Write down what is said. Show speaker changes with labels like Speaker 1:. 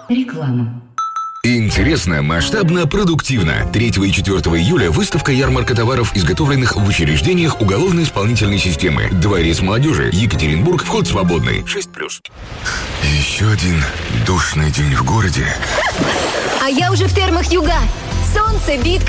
Speaker 1: Реклама.
Speaker 2: Интересно, масштабно, продуктивно. 3 и 4 июля выставка ярмарка товаров, изготовленных в учреждениях уголовно-исполнительной системы. Дворец молодежи. Екатеринбург. Вход свободный. 6+.
Speaker 3: Еще один душный день в городе.
Speaker 4: А я уже в термах Юга. Солнце, битка